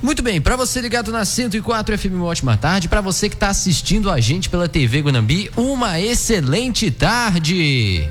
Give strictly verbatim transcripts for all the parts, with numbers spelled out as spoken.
Muito bem, para você ligado na cento e quatro F M, uma ótima tarde. Para você que está assistindo a gente pela T V Guanambi, uma excelente tarde.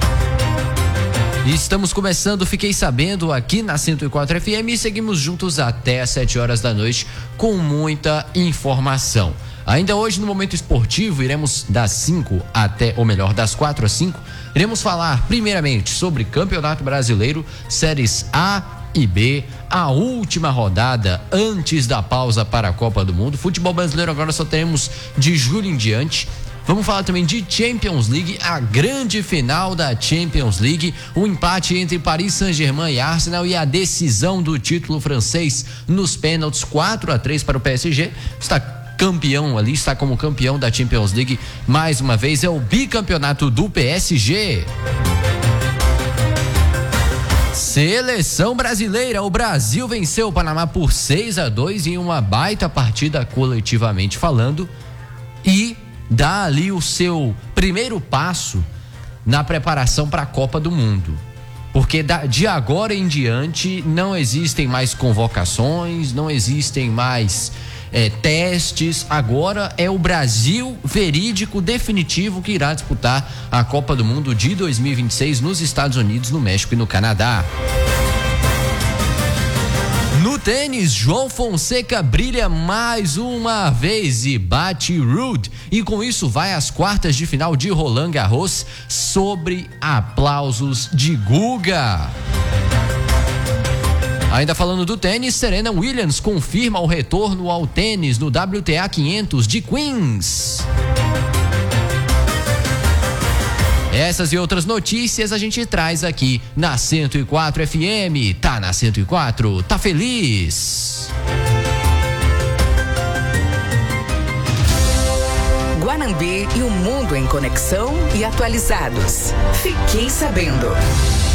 Estamos começando, fiquei sabendo, aqui na cento e quatro F M e seguimos juntos até às sete horas da noite com muita informação. Ainda hoje no Momento Esportivo iremos das cinco até, ou melhor, das quatro às cinco, iremos falar primeiramente sobre Campeonato Brasileiro, séries A e B, a última rodada antes da pausa para a Copa do Mundo. Futebol brasileiro agora só teremos de julho em diante. Vamos falar também de Champions League, a grande final da Champions League, o empate entre Paris Saint-Germain e Arsenal e a decisão do título francês nos pênaltis, quatro a três para o P S G. Está campeão ali, está como campeão da Champions League mais uma vez, é o bicampeonato do P S G. Seleção brasileira, o Brasil venceu o Panamá por seis a dois em uma baita partida coletivamente falando e dá ali o seu primeiro passo na preparação para a Copa do Mundo. Porque de agora em diante não existem mais convocações, não existem mais é, testes. Agora é o Brasil verídico, definitivo, que irá disputar a Copa do Mundo de dois mil e vinte e seis nos Estados Unidos, no México e no Canadá. No tênis, João Fonseca brilha mais uma vez e bate Ruud, e com isso vai às quartas de final de Roland Garros sobre aplausos de Guga. Ainda falando do tênis, Serena Williams confirma o retorno ao tênis no W T A quinhentos de Queens. Essas e outras notícias a gente traz aqui na cento e quatro F M. Tá na cento e quatro, tá feliz. Guanambi e o mundo em conexão e atualizados. Fiquei sabendo.